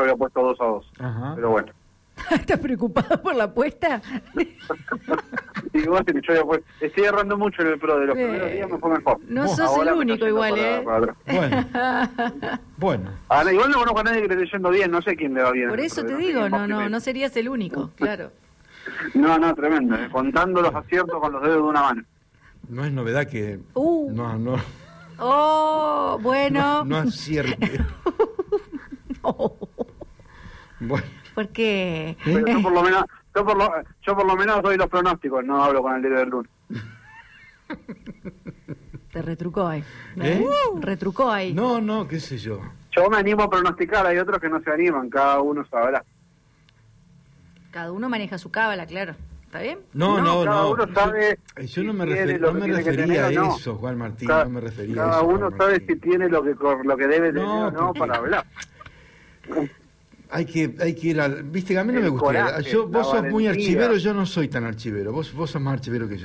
yo había puesto 2-2. Ajá. Pero bueno. ¿Estás preocupado por la apuesta? Y vos que yo había puesto... Estoy errando mucho en el pro, de los primeros días me fue mejor. No sos Ahora el me único está igual, yendo para Bueno. Bueno. Ahora, igual no conozco a nadie que le esté yendo bien, no sé quién le va bien. Por eso te digo, no serías el único, claro. No, tremendo, contando los aciertos con los dedos de una mano. No es novedad que no Oh, bueno. no acierte. No. Bueno. ¿Por qué? Pero yo por lo menos doy los pronósticos, no hablo con el diario del lunes. Te retrucó ahí. ¿Eh? Retrucó ahí. No, qué sé yo. Yo me animo a pronosticar, hay otros que no se animan, cada uno sabrá. Cada uno maneja su cábala, claro. ¿Está bien? No, cada uno sabe Yo no si me, tiene lo que tiene que refería a tener o no. eso, Juan Martín. Cada- No me refería a Cada eso. uno Juan sabe Martín. si tiene lo que debe tener o no porque- para hablar. Hay que ir al... Viste, a mí no El me gusta. coraje, Vos la sos muy valentía. archivero, yo no soy tan archivero. Vos sos más archivero que yo.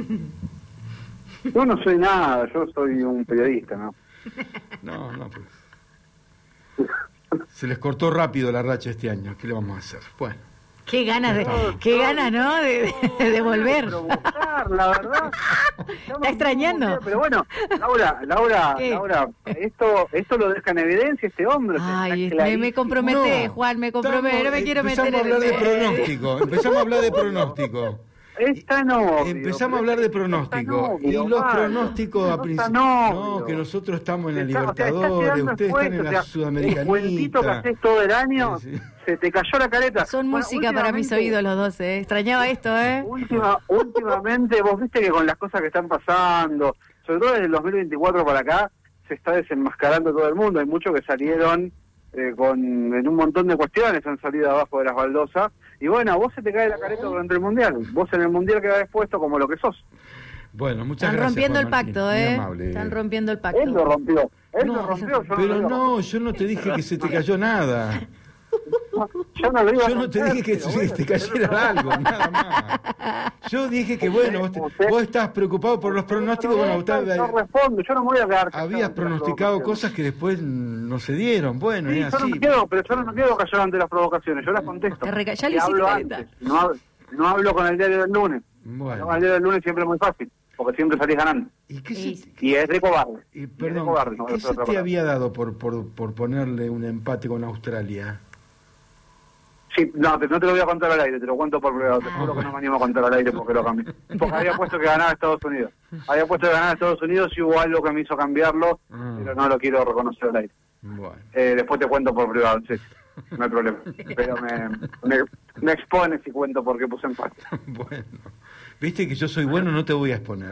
Yo no soy nada, yo soy un periodista, ¿no? No, pues. Se les cortó rápido la racha este año. ¿Qué le vamos a hacer? Bueno. Qué ganas, ¿no? De volver. Pero buscar, la verdad. ¿Está extrañando? Pero bueno, Laura, esto lo deja en evidencia este hombre. Ay, está me compromete, No, Juan, me compromete. No me quiero meter Empezamos a hablar de en pronóstico. Empezamos a hablar de pronóstico. Es tan obvio. Empezamos a hablar de pronóstico. Es tan Y obvio, los Pablo. pronósticos No a es principio. tan No, obvio. que nosotros estamos en la Está Libertadores, quedando ustedes están en expuesto, la o sea, el cuentito que Sudamericanita. haces todo el año, Sí, sí. se te cayó la careta. Son Bueno, música para mis últimamente- oídos los dos, ¿eh? Extrañaba esto, ¿eh? Últimamente, vos viste que con las cosas que están pasando, sobre todo desde el 2024 para acá, se está desenmascarando todo el mundo. Hay muchos que salieron en un montón de cuestiones, han salido abajo de las baldosas. Y bueno, a vos se te cae la careta durante el Mundial. Vos en el Mundial quedás expuesto como lo que sos. Bueno, muchas Están gracias. rompiendo Juan el Martín. pacto, Muy ¿eh? amable. Están rompiendo el pacto. Él lo rompió. Él No, lo rompió, yo pero no lo no, yo no te dije que se te cayó nada. Yo no lo iba a Yo no te romper, dije que pero se bueno, te cayera algo, nada más. Yo dije que bueno, vos estás preocupado por los pronósticos, bueno, yo usted respondo, yo no me voy a quedar callado habías ante las pronosticado provocaciones. cosas que después no se dieron. Bueno, Sí, es yo no así. me quedo, pero yo no me quedo callado ante las provocaciones, yo las contesto. Ya lo Y hablo hiciste, antes, no hablo con el diario del lunes. Bueno. No, el diario del lunes siempre es muy fácil, porque siempre salís ganando. ¿Y qué Sí. se, Y es de cobarde. y, Y es de perdón, cobarde, no, ¿qué es se otra te palabra. había dado por ponerle un empate con Australia? Sí, no te lo voy a contar al aire, te lo cuento por privado, te juro que no me animo a contar al aire porque lo cambié. Porque había puesto que ganaba Estados Unidos. Había puesto que ganaba Estados Unidos y hubo algo que me hizo cambiarlo, pero no lo quiero reconocer al aire. Bueno. Después te cuento por privado, sí, no hay problema. Pero me expone si cuento por qué puse empate. Bueno. Viste que yo soy bueno, no te voy a exponer.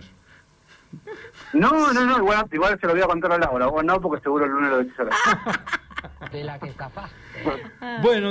No, igual se lo voy a contar a Laura, vos no, porque seguro el lunes lo decís a la De la que capaz. Bueno,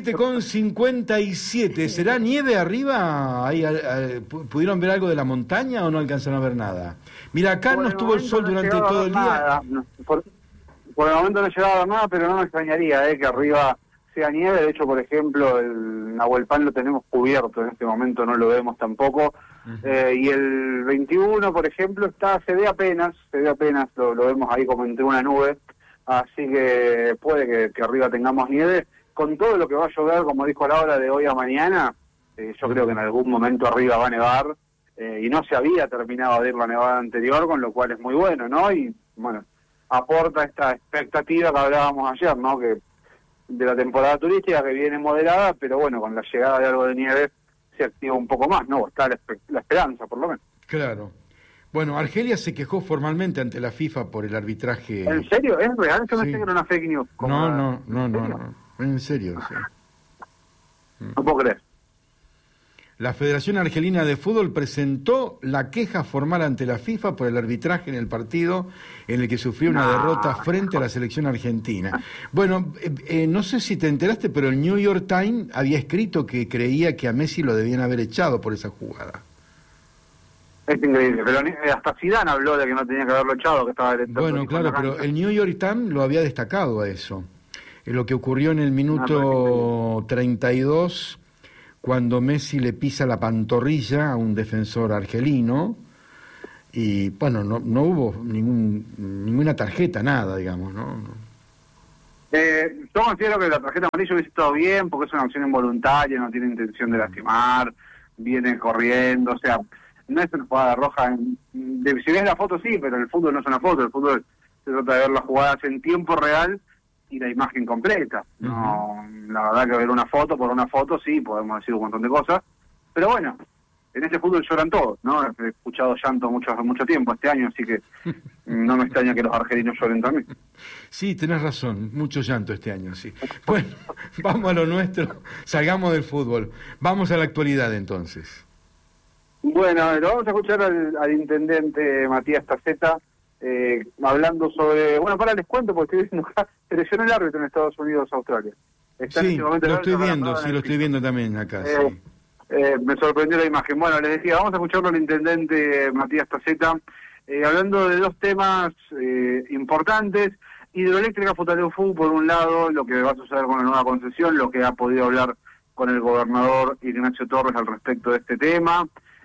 17:57. ¿Será nieve arriba? ¿Pudieron ver algo de la montaña o no alcanzaron a ver nada? Mira, acá no estuvo el sol durante todo el día. Nada. Por el momento no he llegado a ver nada, pero no me extrañaría que arriba sea nieve. De hecho, por ejemplo, el Nahuelpan lo tenemos cubierto, en este momento no lo vemos tampoco. Y el 21, por ejemplo, se ve apenas, lo vemos ahí como entre una nube. Así que puede que arriba tengamos nieve. Con todo lo que va a llover, como dijo Laura, de hoy a mañana, yo creo que en algún momento arriba va a nevar. Y no se había terminado de ir la nevada anterior, con lo cual es muy bueno, ¿no? Y bueno, aporta esta expectativa que hablábamos ayer, ¿no? Que de la temporada turística que viene moderada, pero bueno, con la llegada de algo de nieve se activa un poco más, ¿no? Está la esperanza, por lo menos. Claro. Bueno, Argelia se quejó formalmente ante la FIFA por el arbitraje. ¿En serio? ¿Es real? Yo Sí. pensé que era una fake news. No. ¿En serio? En serio, sí. No puedo creer. La Federación Argelina de Fútbol presentó la queja formal ante la FIFA por el arbitraje en el partido en el que sufrió una derrota frente a la selección argentina. Bueno, no sé si te enteraste, pero el New York Times había escrito que creía que a Messi lo debían haber echado por esa jugada. Es increíble, pero hasta Zidane habló de que no tenía que haberlo echado, que estaba Bueno, claro, pero el New York Times lo había destacado a eso. Lo que ocurrió en el minuto 32, cuando Messi le pisa la pantorrilla a un defensor argelino, y bueno, no hubo ninguna tarjeta, nada, digamos, ¿no? Yo considero que la tarjeta amarilla hubiese estado bien porque es una acción involuntaria, no tiene intención de lastimar, viene corriendo, o sea, no es una jugada roja. Si ves la foto sí, pero el fútbol no es una foto, el fútbol se trata de ver las jugadas en tiempo real y la imagen completa. No, la verdad que ver una foto por una foto sí, podemos decir un montón de cosas, pero bueno, en este fútbol lloran todos, ¿no? He escuchado llanto mucho tiempo este año, así que no me extraña que los argelinos lloren también. Sí, tenés razón, mucho llanto este año, sí. Bueno, vamos a lo nuestro, salgamos del fútbol. Vamos a la actualidad entonces. Bueno, lo vamos a escuchar al intendente Matías Taceta, hablando sobre... Bueno, les cuento porque estoy diciendo acá, seleccionó el árbitro en Estados Unidos, Australia. Está sí, en este momento lo estoy viendo, sí, lo estoy viendo también acá, sí. Me sorprendió la imagen. Bueno, les decía, vamos a escucharlo al intendente Matías Taceta, hablando de dos temas importantes. Hidroeléctrica Futaleufú, por un lado, lo que va a suceder con la nueva concesión, lo que ha podido hablar con el gobernador Ignacio Torres al respecto de este tema,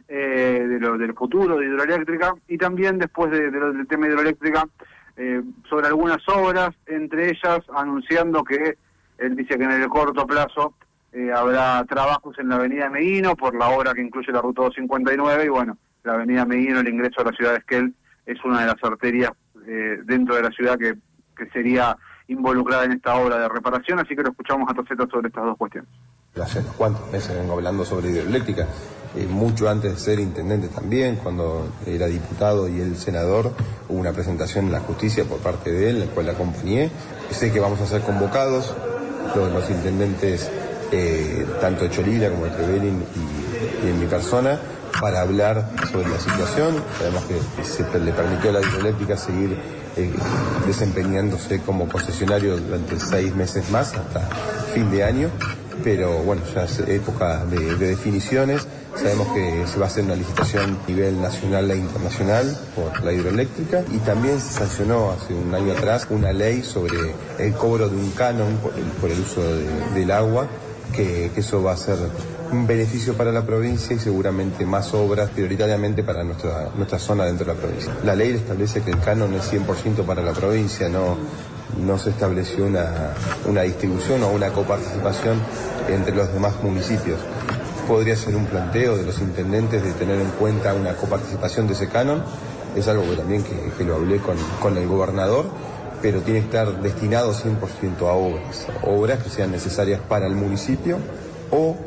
del futuro de hidroeléctrica, y también después del tema hidroeléctrica, sobre algunas obras, entre ellas anunciando que él dice que en el corto plazo habrá trabajos en la avenida Meguino por la obra que incluye la ruta 259, y bueno, la avenida Meguino, el ingreso a la ciudad de Esquel, es una de las arterias dentro de la ciudad que sería involucrada en esta obra de reparación, así que lo escuchamos a Taceta sobre estas dos cuestiones. Hace unos cuantos meses vengo hablando sobre hidroeléctrica, mucho antes de ser intendente también, cuando era diputado y el senador, hubo una presentación en la justicia por parte de él, en la cual la acompañé. Sé que vamos a ser convocados, todos los intendentes, tanto de Cholila como de Trevelin y en mi persona, para hablar sobre la situación. Sabemos que se le permitió a la hidroeléctrica seguir desempeñándose como concesionario durante 6 meses más, hasta fin de año, pero bueno, ya es época de definiciones. Sabemos que se va a hacer una licitación a nivel nacional e internacional por la hidroeléctrica, y también se sancionó hace un año atrás una ley sobre el cobro de un canon por el uso del agua, que eso va a ser un beneficio para la provincia y seguramente más obras prioritariamente para nuestra zona dentro de la provincia. La ley establece que el canon es 100% para la provincia, no se estableció una distribución o una coparticipación entre los demás municipios. Podría ser un planteo de los intendentes de tener en cuenta una coparticipación de ese canon, es algo que también que lo hablé con el gobernador, pero tiene que estar destinado 100% a obras que sean necesarias para el municipio, o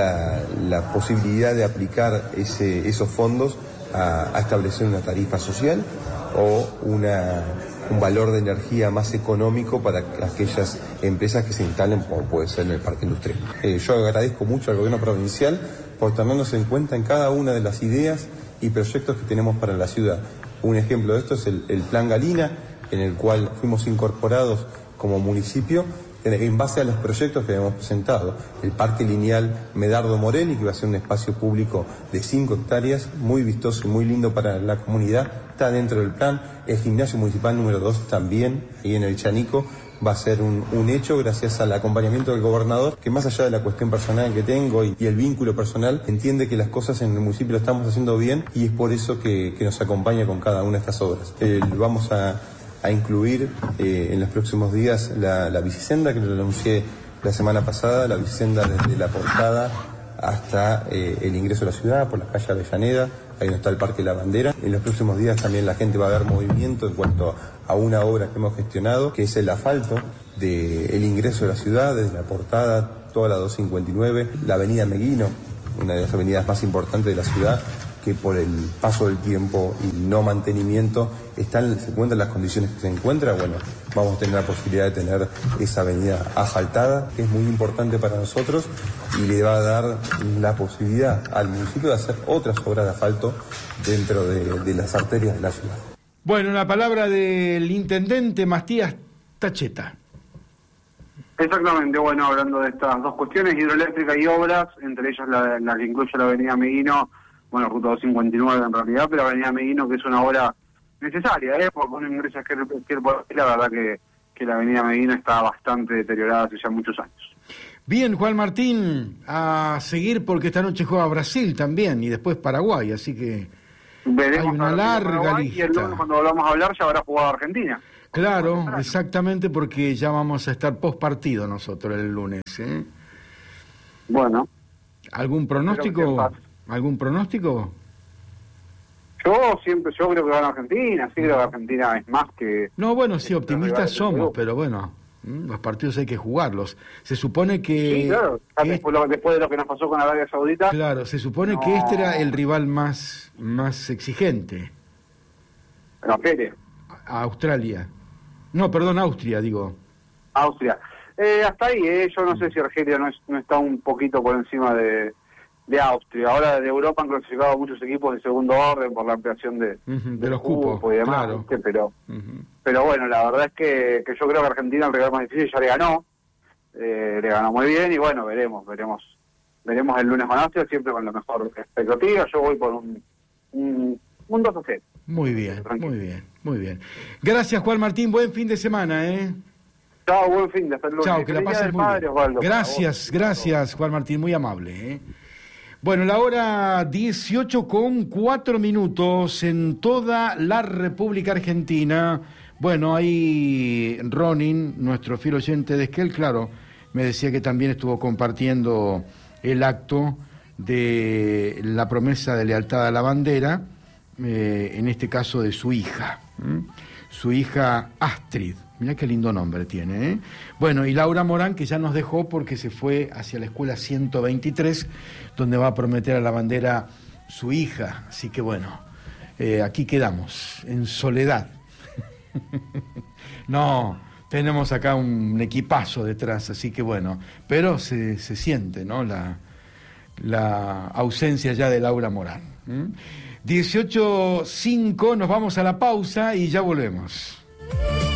la posibilidad de aplicar esos fondos a establecer una tarifa social o un valor de energía más económico para aquellas empresas que se instalen, como puede ser en el parque industrial. Yo agradezco mucho al gobierno provincial por tenernos en cuenta en cada una de las ideas y proyectos que tenemos para la ciudad. Un ejemplo de esto es el Plan Galina, en el cual fuimos incorporados como municipio en base a los proyectos que habíamos presentado. El Parque Lineal Medardo Morelli, que va a ser un espacio público de 5 hectáreas, muy vistoso y muy lindo para la comunidad, está dentro del plan. El gimnasio municipal número 2 también, y en el Chanico, va a ser un hecho gracias al acompañamiento del gobernador, que más allá de la cuestión personal que tengo y el vínculo personal, entiende que las cosas en el municipio lo estamos haciendo bien, y es por eso que nos acompaña con cada una de estas obras. Vamos a incluir en los próximos días la bicisenda, que lo anuncié la semana pasada, la bicisenda desde la Portada hasta el ingreso a la ciudad, por la calle Avellaneda, ahí donde está el Parque La Bandera. En los próximos días también la gente va a ver movimiento en cuanto a una obra que hemos gestionado, que es el asfalto del ingreso a la ciudad, desde la Portada, toda la 259, la avenida Meguino, una de las avenidas más importantes de la ciudad, que por el paso del tiempo y no mantenimiento se encuentran las condiciones que se encuentra. Bueno, vamos a tener la posibilidad de tener esa avenida asfaltada, que es muy importante para nosotros, y le va a dar la posibilidad al municipio de hacer otras obras de asfalto dentro de las arterias de la ciudad. Bueno, la palabra del intendente Matías Taceta. Exactamente, bueno, hablando de estas dos cuestiones, hidroeléctrica y obras, entre ellas la que incluye la avenida Meguino, bueno, ruta 259 en realidad, pero avenida Meguino, que es una obra necesaria, porque uno ingresa a Esquel por ahí, la verdad que la avenida Meguino está bastante deteriorada hace ya muchos años. Bien, Juan Martín, a seguir porque esta noche juega Brasil también y después Paraguay, así que veremos, hay una larga lista. Y el lunes, cuando volvamos a hablar, ya habrá jugado Argentina. Claro, exactamente, porque ya vamos a estar post partido nosotros el lunes, ¿eh? Bueno. ¿Algún pronóstico? ¿Algún pronóstico? Yo creo que gana Argentina, sí creo que Argentina es más que... No, bueno, sí, optimistas somos, pero bueno, los partidos hay que jugarlos. Se supone que... Sí, claro, después de lo que nos pasó con Arabia Saudita... Claro, se supone que este era el rival más exigente. No, Pérez. A Australia. No, perdón, Austria, digo. Austria. Hasta ahí, yo no sé si Argelia no está un poquito por encima de Austria. Ahora de Europa han clasificado muchos equipos de segundo orden por la ampliación de los cupos y demás, claro. Pero bueno, la verdad es que yo creo que Argentina, el rival más difícil, ya le ganó muy bien y bueno, veremos el lunes con Austria, siempre con la mejor expectativa. Yo voy por un 2-0. Muy bien, muy bien. Gracias, Juan Martín, buen fin de semana, Chao, buen fin de semana. Chao, que la pases muy bien. Osvaldo, gracias, Juan Martín, muy amable, Bueno, la hora 18:04 en toda la República Argentina. Bueno, ahí Ronin, nuestro fiel oyente de Esquel, claro, me decía que también estuvo compartiendo el acto de la promesa de lealtad a la bandera, en este caso de su hija, su hija Astrid. Mirá qué lindo nombre tiene, Bueno, y Laura Morán, que ya nos dejó porque se fue hacia la escuela 123, donde va a prometer a la bandera su hija. Así que bueno, aquí quedamos, en soledad. No, tenemos acá un equipazo detrás, así que bueno, pero se siente, ¿no? La ausencia ya de Laura Morán. 18:05, nos vamos a la pausa y ya volvemos.